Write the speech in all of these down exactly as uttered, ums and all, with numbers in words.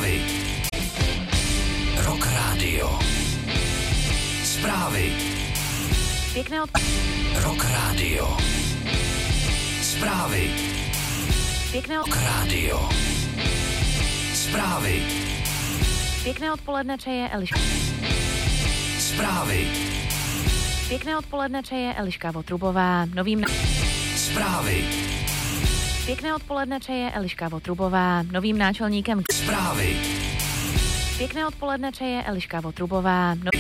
Zprávy. Rock Radio. Zprávy. Pěkné od... Rock Radio. Zprávy. Pěkné od... Rock Radio. Zprávy. Pěkné odpoledne přeje Eliška. Zprávy. Pěkné odpoledne přeje Eliška Votrubová. Novým... Na... Zprávy. Pěkné odpoledne přeje Eliška Votrubová. Novým náčelníkem... Zprávy. Pěkné odpoledne přeje Eliška Votrubová. No...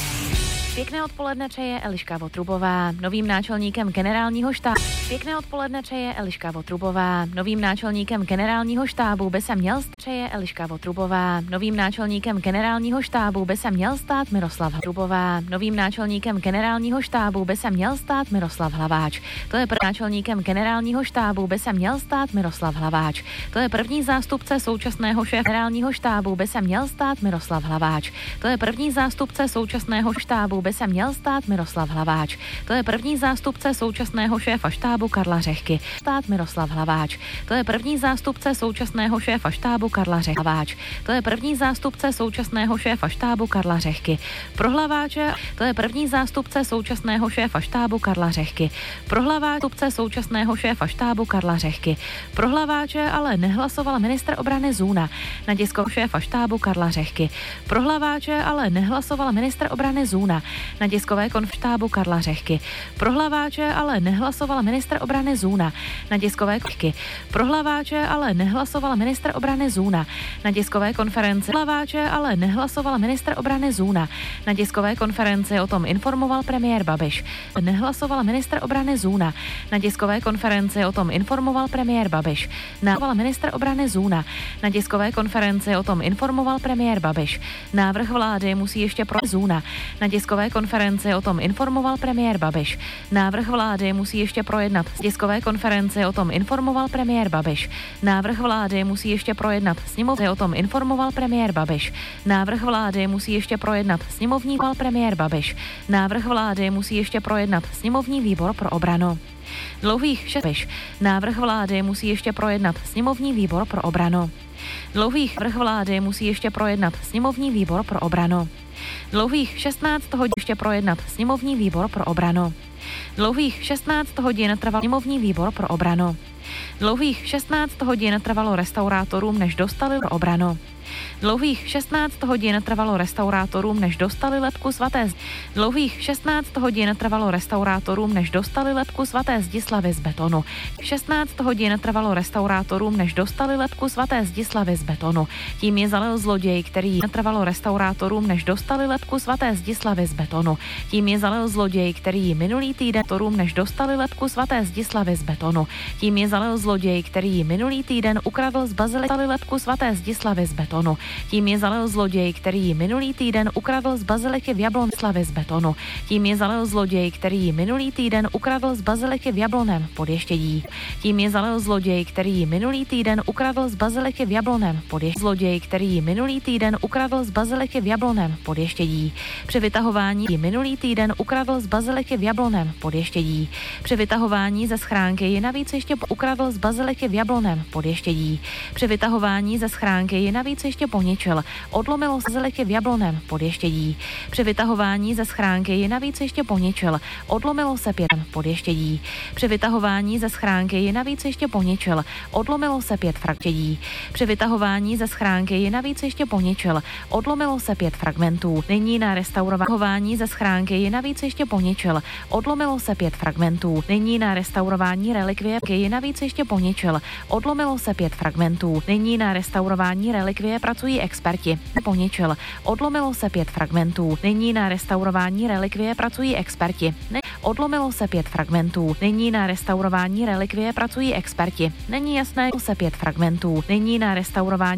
Pěkné odpoledne přeje Eliška Votrubová. Novým náčelníkem generálního štábu. Pěkné odpoledne přeje Eliška Votrubová. Novým náčelníkem generálního štábu by se měl přeje Eliška Votrubová. Novým náčelníkem generálního štábu by se měl stát Miroslav Hrubová. Novým náčelníkem generálního štábu by se měl stát Miroslav Hlaváč. To je první náčelníkem generálního štábu by se měl stát Miroslav Hlaváč. To je první zástupce současného šéfa generálního štábu by se měl stát Miroslav Hlaváč. To je první zástupce současného štábu by se měl stát Miroslav Hlaváč. To je první zástupce současného šéfa štábu Karla Řehky. Stát Miroslav Hlaváč. To je první zástupce současného šéfa štábu Karla Hlaváč. To je první zástupce současného šéfa štábu Karla Řehky. Pro Hlaváče to je první zástupce současného šéfa štábu Karla Řehky. Pro Hlaváče současného šéfa štábu Karla Řehky. Pro Hlaváče ale nehlasoval ministr obrany Zůna na tiskovém šéfa štábu Karla Řehky. Pro Hlaváče ale nehlasoval ministr obrany Zůna na tiskové konfštábu Karla Řehky. Pro Hlaváče ale nehlasoval ministr obrany Zůna na tiskové konfky. Pro Hlaváče ale nehlasoval ministr obrany Zůna na tiskové konferenci. Hlaváče ale nehlasoval ministr obrany Zůna na tiskové konferenci, o tom informoval premiér Babiš. Nehlasoval ministr obrany Zůna na tiskové konferenci, o tom informoval premiér Babiš. Návrh ministr obrany Zůna na tiskové konferenci, o tom informoval premiér Babiš. Návrh vlády musí ještě pro Zůna na tiskové konferenci, o tom informoval premiér Babiš. Návrh vlády musí ještě projednat tiskové konferenci, o tom informoval premiér Babiš. Návrh vlády musí ještě projednat sněmovní, o tom informoval premiér Babiš. Návrh vlády musí ještě projednat sněmovní premiér Babiš. Návrh vlády musí ještě projednat sněmovní výbor pro obranu. Dlouhých šest. Návrh vlády musí ještě projednat sněmovní výbor pro obranu. Dlouhých vrch vlády musí ještě projednat sněmovní výbor pro obranu. Dlouhých šestnáct hodin ještě projednat sněmovní výbor pro obranu. Dlouhých šestnáct hodin trval sněmovní výbor pro obranu. Dlouhých šestnáct hodin trvalo restaurátorům, než dostali pro obranu. Dlouhých šestnáct hodin trvalo restaurátorům, než dostali lebku svaté. Dlouhých šestnáct hodin trvalo restaurátorům, než dostali lebku svaté Zdislavy z betonu. šestnáct hodin trvalo restaurátorům, než dostali lebku svaté Zdislavy z betonu. Tím je zalil zloděj, který trvalo restaurátorům, než dostali lebku svaté Zdislavy z betonu. Tím je zalil zloděj, který minulý týden torům, než dostali lebku svaté Zdislavy z betonu. Tím je zalil zloděj, který minulý týden ukradl z baziliky lebku svaté Zdislavy z betonu. Tím je zalil zloděj, který minulý týden ukradl z baziliky v Jablonslavě z betonu. Tím je zalil zloděj, který minulý týden ukradl z baziliky v Jabloném v Podještědí. Tím je zalil zloděj, který minulý týden ukradl z baziliky v Jabloném v Podještědí. Zloděj, který minulý týden ukradl z baziliky v Jabloném v Podještědí. Při vytahování minulý týden ukradl z baziliky v Jabloném v Podještědí. Při vytahování ze schránky ji navíc ještě ukradl z baziliky v Jabloném v Podještědí. Při vytahování ze schránky ji navíc ještě poničil. Odlomilo se baziliky v Jabloném v Podještědí. Při vytahování ze schránky ji navíc ještě poničil. Odlomilo se pět v Podještědí. Při vytahování ze schránky ji navíc ještě poničil. Odlomilo se pět fragmentů. Při vytahování ze schránky ji navíc ještě poničil. Odlomilo se pět fragmentů. Nyní na restaurování ze schránky ji navíc ještě poničil. Odlomilo se pět fragmentů. Nyní na restaurování relikvie ji navíc ještě poničil. Odlomilo se pět fragmentů. Nyní na restaurování relikvie pracují experti. Poničil. Odlomilo se pět fragmentů. Nyní na restaurování relikvie pracují experti. Ne- Odlomilo se pět fragmentů. Nyní na restaurování relikvie pracují experti. Není jasné, se pět fragmentů. Nyní na restaurování